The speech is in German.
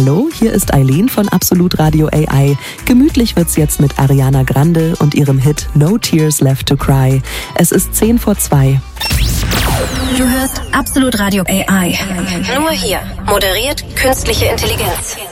Hallo, hier ist Eileen von Absolut Radio AI. Gemütlich wird's jetzt mit Ariana Grande und ihrem Hit No Tears Left to Cry. Es ist 1:10. Du hörst Absolut Radio AI. Nur hier. Moderiert künstliche Intelligenz.